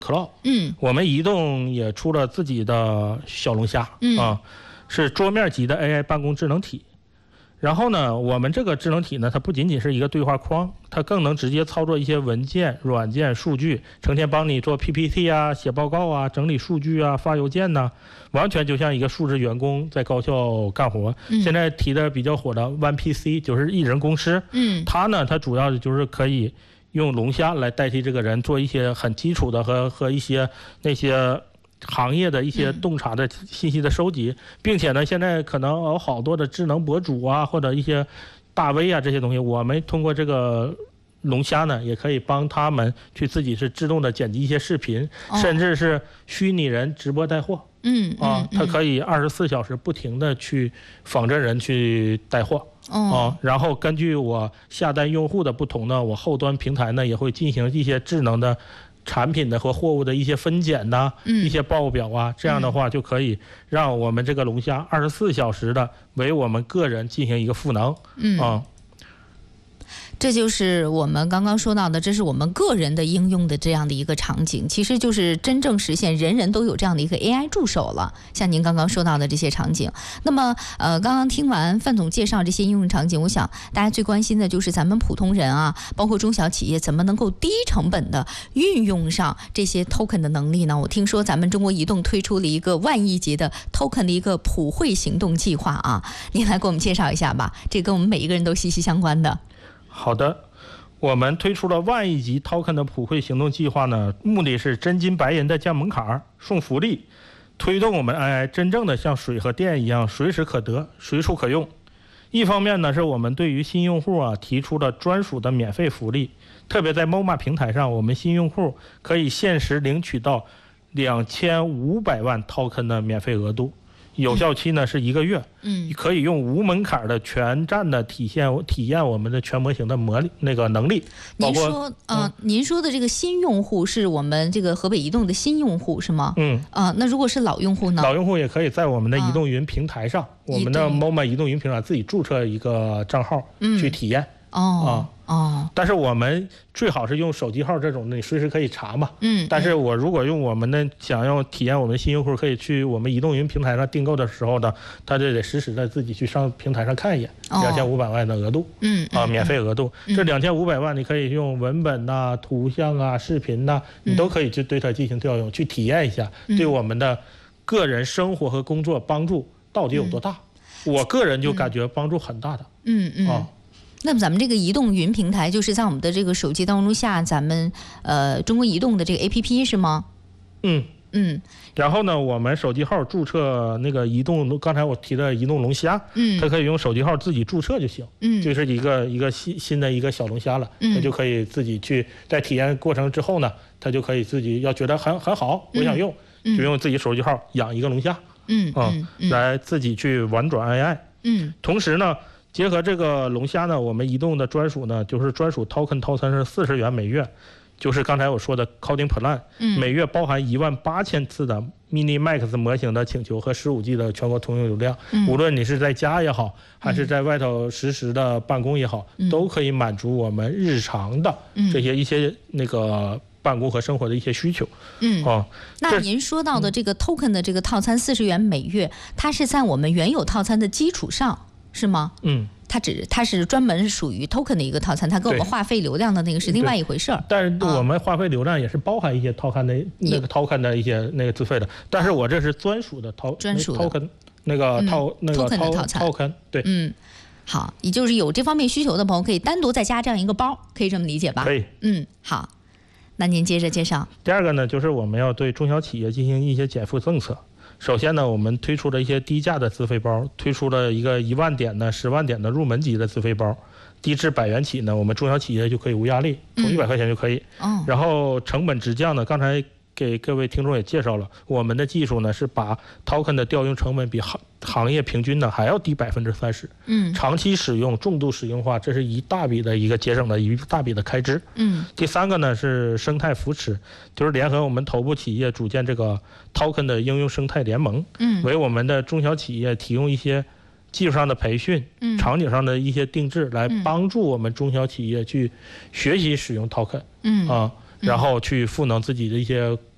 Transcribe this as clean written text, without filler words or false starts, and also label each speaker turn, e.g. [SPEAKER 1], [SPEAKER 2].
[SPEAKER 1] Cloud，我们移动也出了自己的小龙虾，是桌面级的 AI 办公智能体。然后呢，我们这个智能体呢，它不仅仅是一个对话框，它更能直接操作一些文件、软件、数据，成天帮你做 PPT 啊、写报告啊、整理数据啊、发邮件呐，完全就像一个数字员工在高效干活。现在提的比较火的 OnePC 就是一人公司，它呢，它主要的就是可以用龙虾来代替这个人做一些很基础的和一些那些行业的一些洞察的信息的收集，并且呢，现在可能有好多的智能博主啊，或者一些大 V 啊这些东西，我们通过这个龙虾呢，也可以帮他们去自己是自动的剪辑一些视频，甚至是虚拟人直播带货。它可以24小时不停的去仿真人去带货。然后根据我下单用户的不同呢，我后端平台呢也会进行一些智能的产品的和货物的一些分拣呐，一些报表啊，这样的话就可以让我们这个龙虾24小时的为我们个人进行一个赋能。
[SPEAKER 2] 这就是我们刚刚说到的，这是我们个人的应用的这样的一个场景，其实就是真正实现人人都有这样的一个 AI 助手了。像您刚刚说到的这些场景，那么刚刚听完范总介绍这些应用场景，我想大家最关心的就是咱们普通人啊，包括中小企业怎么能够低成本的运用上这些 token 的能力呢？我听说咱们中国移动推出了一个万亿级的 token 的一个普惠行动计划啊，您来给我们介绍一下吧，这跟我们每一个人都息息相关的。
[SPEAKER 1] 好的，我们推出了万亿级 token 的普惠行动计划呢，目的是真金白银的降门槛、送福利，推动我们 AI 真正的像水和电一样随时可得、随处可用。一方面呢，是我们对于新用户啊提出了专属的免费福利，特别在 MoMA 平台上，我们新用户可以限时领取到2500万 token 的免费额度。有效期呢是1个月，可以用无门槛的全站的体验我们的全模型的能力。
[SPEAKER 2] 您说的这个新用户是我们这个河北移动的新用户是吗？那如果是老用户呢？
[SPEAKER 1] 老用户也可以在我们的移动云平台上，我们的 MoMA 移动云平台自己注册一个账号去体验。但是我们最好是用手机号这种的，你随时可以查嘛。但是我如果用我们的想要体验我们新用户，可以去我们移动云平台上订购的时候呢，他就得实时的自己去上平台上看一眼。2500万的额度，免费额度。这2500万你可以用文本呐、图像啊、视频呐，你都可以去对它进行调用，去体验一下，对我们的个人生活和工作帮助到底有多大。我个人就感觉帮助很大的。
[SPEAKER 2] 那么咱们这个移动云平台就是在我们的这个手机当中下咱们中国移动的这个 APP 是吗？
[SPEAKER 1] 然后呢，我们手机号注册那个移动，刚才我提的移动龙虾，它可以用手机号自己注册就行，就是一个新的一个小龙虾了，它就可以自己去在体验过程之后呢，它就可以自己要觉得很好，我想用，就用自己手机号养一个龙虾，来自己去玩转 AI，同时呢。结合这个龙虾呢，我们移动的专属呢，就是专属 token 套餐是40元每月，就是刚才我说的 Coding Plan，每月包含18000次的 Mini Max 模型的请求和15G 的全国通用流量，无论你是在家也好，还是在外头实时的办公也好，都可以满足我们日常的这些一些那个办公和生活的一些需求。
[SPEAKER 2] 那您说到的这个 token 的这个套餐40元每月，它是在我们原有套餐的基础上。是吗？它是专门属于 token 的一个套餐，它跟我们话费流量的那个是另外一回事儿。
[SPEAKER 1] 但是我们话费流量也是包含一些 token 的那个 token 的一些那个自费的，但是我这是专属的 token 那个
[SPEAKER 2] token 的套餐
[SPEAKER 1] token 对。
[SPEAKER 2] 好，也就是有这方面需求的朋友可以单独再加这样一个包，可以这么理解吧？
[SPEAKER 1] 可以。
[SPEAKER 2] 好，那您接着介绍。
[SPEAKER 1] 第二个呢，就是我们要对中小企业进行一些减负政策。首先呢，我们推出了一些低价的自费包，推出了一个1万点的、10万点的入门级的自费包，低至100元起呢，我们中小企业就可以无压力，从100块钱就可以。然后成本直降呢，刚才给各位听众也介绍了，我们的技术呢是把 token 的调用成本比行业平均呢还要低30%。长期使用、重度使用化，这是一大笔的一个节省的一大笔的开支。第三个呢是生态扶持，就是联合我们头部企业组建这个 token 的应用生态联盟，为我们的中小企业提供一些技术上的培训、场景上的一些定制，来帮助我们中小企业去学习使用 token，然后去赋能自己的一些